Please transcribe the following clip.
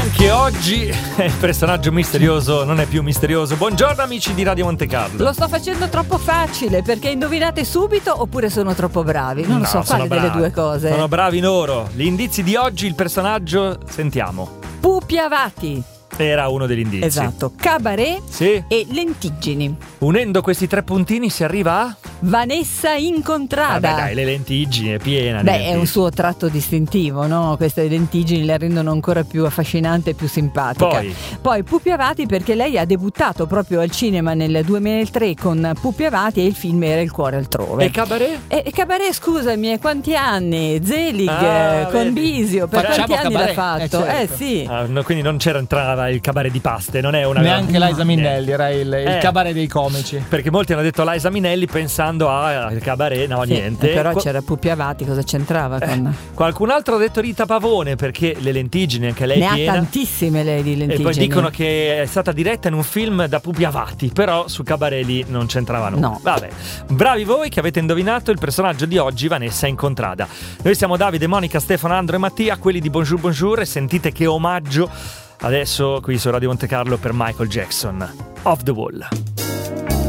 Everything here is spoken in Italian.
Anche oggi il personaggio misterioso non è più misterioso. Buongiorno amici di Radio Monte Carlo. Lo sto facendo troppo facile perché indovinate subito oppure sono troppo bravi? Non lo so, quale delle due cose? Sono bravi loro. Gli indizi di oggi, il personaggio, sentiamo. Pupi Avati. Era uno degli indizi. Esatto. Cabaret sì. E Lentiggini. Unendo questi tre puntini si arriva a Vanessa Incontrada. Vabbè dai, le lentiggini, è piena. Beh, è un suo tratto distintivo, no? Queste lentiggini le rendono ancora più affascinante e più simpatica. Poi Pupi Avati, perché lei ha debuttato proprio al cinema nel 2003 con Pupi Avati e il film era Il cuore altrove. E Cabaret? E Cabaret, scusami, quanti anni? Zelig con Bisio, per quanti anni l'ha fatto? Certo. Sì. Quindi non c'entrava il cabaret di paste, non è una... Neanche Liza Minnelli, era il cabaret dei comici. Perché molti hanno detto Liza Minnelli pensando al cabaret, no, sì, niente. Però c'era Pupi Avati, cosa c'entrava con... Qualcun altro ha detto Rita Pavone, perché le lentiggini, anche lei ne piena. Ha tantissime lei di lentiggini. E poi dicono che è stata diretta in un film da Pupi Avati, però su cabaret lì non c'entrava nulla. No. Vabbè, bravi voi che avete indovinato il personaggio di oggi, Vanessa Incontrada. Noi siamo Davide, Monica, Stefano, Andro e Mattia, quelli di Bonjour Bonjour, e sentite che omaggio adesso qui su Radio Monte Carlo per Michael Jackson, Off the Wall.